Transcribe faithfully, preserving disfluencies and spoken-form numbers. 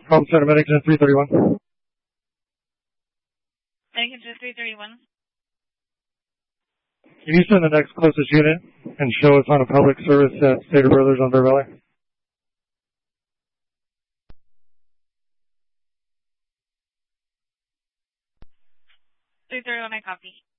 Home Center Medic three thirty-one. Medic three thirty-one. Can you send the next closest unit and show us on a public service at Stater Brothers on Bear Valley? three thirty-one, I copy.